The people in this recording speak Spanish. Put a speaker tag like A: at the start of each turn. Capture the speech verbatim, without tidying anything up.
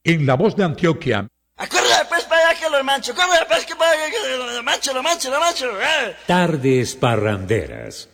A: En La Voz de Antioquia.
B: Acuérdate pues para allá que lo mancho, acuérdate pues que para allá que lo mancho, lo mancho, lo mancho. Eh.
C: Tardes parranderas.